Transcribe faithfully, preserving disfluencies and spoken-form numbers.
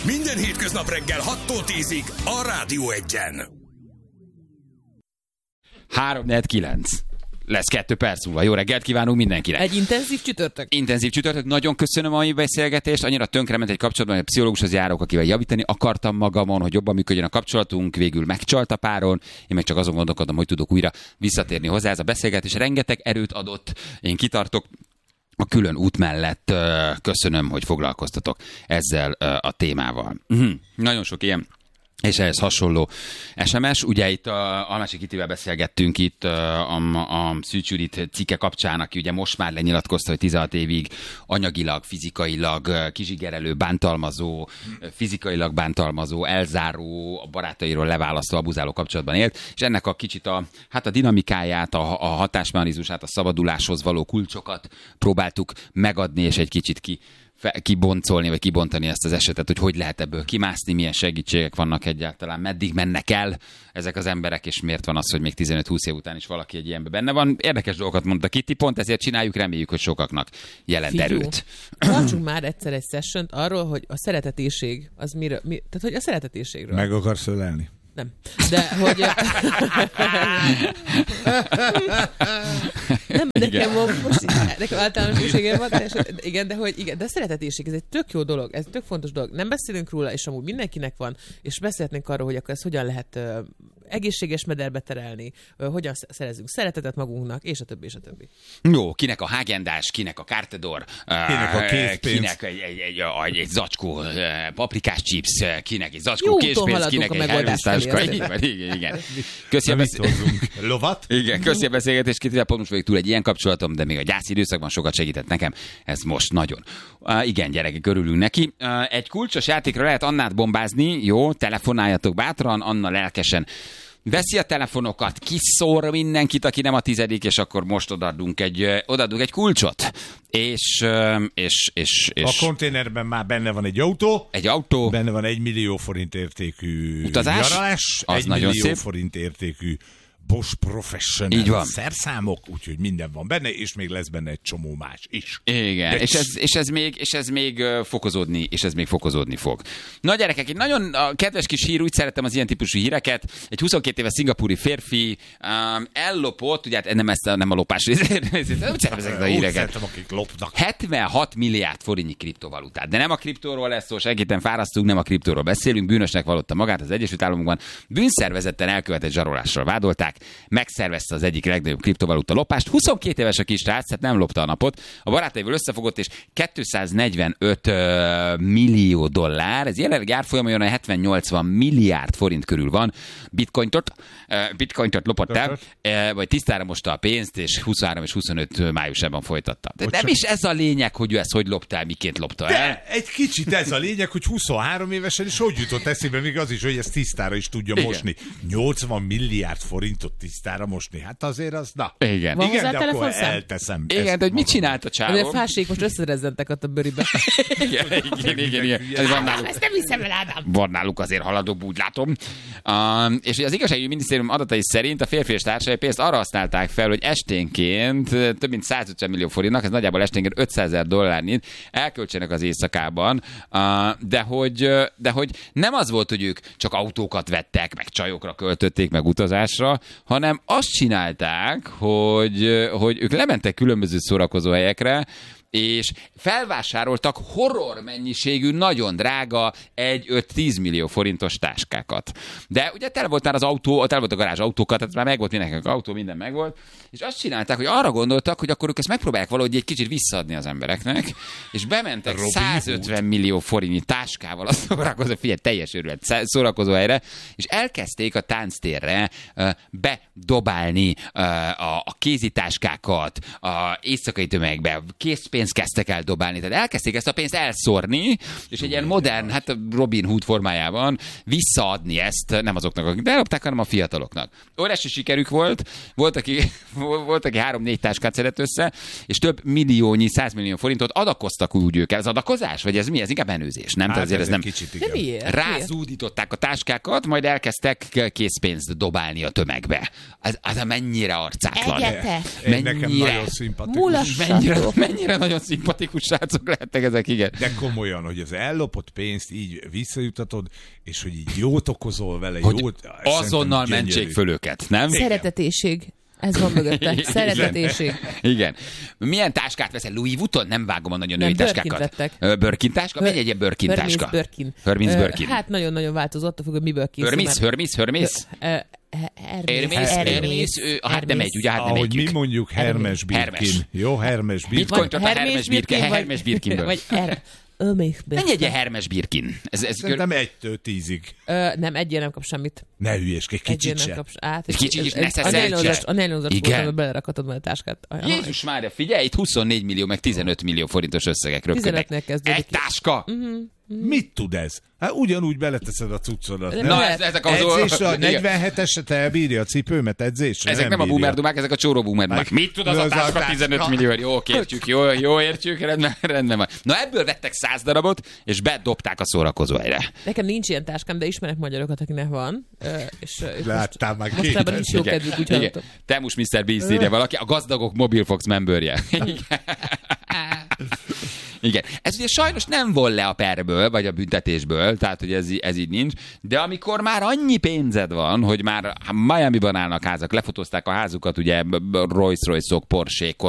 Minden hétköznap reggel hattól tízig a Rádió Egyen. három negyven kilenc. Lesz kettő perc múlva. Jó reggelt kívánunk mindenkinek. Egy intenzív csütörtök. Intenzív csütörtök. Nagyon köszönöm a mai beszélgetést. Annyira tönkrement egy kapcsolatban, hogy a pszichológushoz járok, akivel javítani akartam magamon, hogy jobban működjön a kapcsolatunk. Végül megcsalt a páron. Én meg csak azon gondolkodom, hogy tudok újra visszatérni hozzá. Ez a beszélgetés rengeteg erőt adott. Én kitartok a külön út mellett. Köszönöm, hogy foglalkoztatok ezzel a témával. Nagyon sok ilyen és ehhez hasonló es em es. Ugye itt a Almási Kitivel beszélgettünk itt a, a Szűcs Judit cikke kapcsán, aki ugye most már lenyilatkozta, hogy tizenhat évig anyagilag, fizikailag kizsigerelő, bántalmazó, fizikailag bántalmazó, elzáró, a barátairól leválasztó, abuzáló kapcsolatban élt, és ennek a kicsit a, hát a dinamikáját, a, a hatásmechanizmusát, a szabaduláshoz való kulcsokat próbáltuk megadni, és egy kicsit ki kiboncolni, vagy kibontani ezt az esetet, hogy hogy lehet ebből kimászni, milyen segítségek vannak egyáltalán, meddig mennek el ezek az emberek, és miért van az, hogy még tizenöt-húsz év után is valaki egy ilyenben benne van. Érdekes dolgokat mondta Kitty, pont ezért csináljuk, reméljük, hogy sokaknak jelent Figyú, erőt. tartsunk már egyszer egy sessiont arról, hogy a szeretetéség, az miről, mi, tehát hogy a szeretetéségről. Meg akarsz ölelni? Nem. De hogy... nem, nekem most, nekem általános szükségem van, és, igen, de hogy igen, de a szeretetéség, ez egy tök jó dolog, ez egy tök fontos dolog. Nem beszélünk róla, és amúgy mindenkinek van, és beszélhetnénk arról, hogy akkor ezt hogyan lehet uh, egészséges mederbe terelni, uh, hogyan szerezünk szeretetet magunknak, és a többi, és a többi. Jó, kinek a Häagen-Dazs, kinek a Cartedor, kinek a készpénz, kinek egy, egy, egy, egy, egy zacskó paprikás chips, kinek egy zacskó készpénz, kinek egy hermésztáska. Igen, igen. Köszi a beszélgetést. Lovat? Igen, köszi a beszélgetést, Kitivel, pont most vagyok túl egy ilyen kapcsolatom, de még a gyász időszakban sokat segített nekem. Ez most nagyon. Uh, igen, gyerekek, örülünk neki. Uh, egy kulcsos játékra lehet Annát bombázni, jó, telefonáljatok bátran, Anna lelkesen veszi a telefonokat, kiszór mindenkit, aki nem a tizedik, és akkor most odaadunk egy, odaadunk egy kulcsot. És, és, és, és... A konténerben már benne van egy autó. Egy autó. Benne van egy millió forint értékű utazás. Nyaralás. Az egy nagyon millió szép. forint értékű Bosch Professional így van. Szerszámok, úgyhogy minden van benne, és még lesz benne egy csomó más is. Igen, és ez, és, ez még, és ez még fokozódni, és ez még fokozódni fog. Na gyerekek, egy nagyon kedves kis hír, úgy szeretem az ilyen típusú híreket. Egy huszonkét éves szingapúri férfi um, ellopott, ugye hát nem, ezt, nem a lopás részét, nem szeretem ezeket a híreket. Szeretem, akik lopnak. hetvenhat milliárd forintnyi kriptovalutát. De nem a kriptóról lesz szó, segítem, fárasztunk, nem a kriptóról beszélünk. Bűnösnek vallotta magát az Egyesült Államokban. Bűnszervezetten elkövetett zsarolással vádolták. Megszervezte az egyik legnagyobb kriptovaluta lopást. huszonkét éves a kis srác, hát nem lopta a napot. A barátaival összefogott, és kétszáznegyvenöt uh, millió dollár, ez jelenleg árfolyamon olyan hetven-nyolcvan milliárd forint körül van. Bitcointot, uh, bitcointot lopott el, uh, vagy tisztára mosta a pénzt, és huszonhárom és huszonöt májusában folytatta. De nem is ez a lényeg, hogy ő ezt hogy lopta el, miként lopta el. De egy kicsit ez a lényeg, hogy huszonhárom évesen is hogy jutott eszébe, még az is, hogy ezt tisztára is tudja igen. mosni. nyolcvan milliárd forintot tisztára mosni. Hát azért az, na. Igen. Van igen, de akkor telefonszám? elteszem. Igen, de hogy mit csinált a csávó? De fásék most összerezzentek ott a bőribe. igen, igen, igen, igen. Ez van náluk. Ezt nem hiszem el, Ádám. Van náluk azért haladóbb, úgy látom. Um, és az igazságügyi minisztérium adatai szerint a férfi és társai pénzt arra használták fel, hogy esténként több mint százötven millió forintnak, ez nagyjából esténként ötszázezer dollárnyit elköltsenek az éjszakában, uh, de, hogy, de hogy nem az volt, hogy ők csak autókat vettek, meg csajokra költötték, meg utazásra, hanem azt csinálták, hogy, hogy ők lementek különböző szórakozó helyekre, és felvásároltak horror mennyiségű, nagyon drága egy-öt-tíz millió forintos táskákat. De ugye tele volt már az autó, tele volt a garázs autókat, tehát már megvolt mindenkinek autó, minden megvolt, és azt csinálták, hogy arra gondoltak, hogy akkor ők ezt megpróbálják valahogy egy kicsit visszaadni az embereknek, és bementek Robin százötven Hood. Millió forintnyi táskával a szórakozó, figyelj, teljes őrület, szórakozó helyre, és elkezdték a tánctérre uh, bedobálni uh, a, a kézitáskákat, a éjszakai tömegbe, készpénzt kezdtek el dobálni, tehát elkezdték ezt a pénzt elszórni, és egy ilyen modern, hát Robin Hood formájában visszaadni ezt nem azoknak, akik elopták, hanem a fiataloknak. Óriási sikerük volt, volt, aki, volt, aki három-négy táskát szedett össze, és több milliónyi, százmillió forintot adakoztak úgy ők el. Ez adakozás? Vagy ez mi? Ez inkább menőzés, nem? Hát azért ez nem... Kicsit, de miért? Rázúdították a táskákat, majd elkezdtek készpénzt dobálni a tömegbe. Az, az mennyire arcátlan. Egyete. Mennyire, nekem nagyon szimpatikus. Mennyire, mennyire nagyon nagyon szimpatikus srácok lehetnek ezek, igen. De komolyan, hogy az ellopott pénzt így visszajutatod, és hogy így jót okozol vele, Hogy jót... azonnal mentsék föl őket, nem? Szeretetéség. Ez van mögötte. Szeretetéség. Igen. Milyen táskát veszel? Louis Vuitton? Nem vágom a nagyon női Nem, táskákat. Birkint vettek. Birkin táska? Megy egy ilyen Birkin Hermes táska? Birkin. Hermes Ö, Birkin. Hát nagyon-nagyon változott, függ, hogy miből készül. Hermes, Hermes, Hermes? Hermes, Hermes, ő, hát nem egy, ugye, hát nem Ahogy együk. mi mondjuk Hermes Birkin. Hermes. Jó, Hermes Birkin. Bitcoin csak a Hermes Birkin, Hermes Birkinből. Vagy er... Ömék Mennyi egy ilyen Hermes Birkin? Ez, ez Szerintem egytől tízig. Ö, nem, egyén nem kap semmit. Ne hülyeskedj, Egyén kicsit nem se. kap át. Egy kicsit is ne A szeszelj nélonzas, se. a nélonzas Igen. volt, amiben belerakatod majd a táskát. Ajaj. Jézus Mária, figyelj, itt huszonnégy millió, meg tizenöt millió forintos összegek röpködnek. tizenötnél kezdődik. Egy táska? Mit tud ez? Hát ugyanúgy beleteszed a cuccodat. Nem nem? Na, lehet. ez, ezek az... Edzésre, a Igen. negyvenheteset elbírja a cipőmet edzésre? Ezek nem, a bírja. boomerdumák, ezek a csóró boomerdumák. Mit tud az Mi a az a táska táska? tizenöt millió? Jó, értjük, jó, jó értjük, rendben, rendben van. Na ebből vettek száz darabot, és bedobták a szórakozó helyre. Nekem nincs ilyen táskám, de ismerek magyarokat, akinek van. Ö, És, és Láttál már most, mostában nincs jó Igen. kedvük, úgy Igen. hallottam. Temus miszter Beast írja valaki, a gazdagok Mobilfox membőrje. Igen. Igen. Ez ugye sajnos nem vol le a perből, vagy a büntetésből, tehát hogy ez, ez így nincs, de amikor már annyi pénzed van, hogy már Miami-ban állnak házak, lefotózták a házukat, ugye Rolls-Royce-ok, Porsche-k,